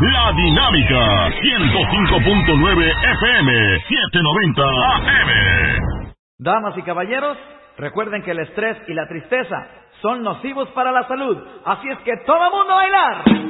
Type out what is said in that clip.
La Dinámica 105.9 FM 790 AM. Damas y caballeros, recuerden que el estrés y la tristeza son nocivos para la salud. Así es que todo mundo a bailar.